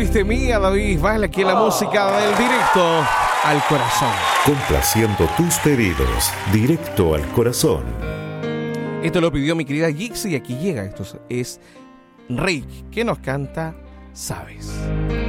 Fuiste mía, David Bisbal, aquí en la música del Directo al Corazón. Complaciendo tus pedidos, Directo al Corazón. Esto lo pidió mi querida Gixi y aquí llega. Esto es Reik, que nos canta Sabes.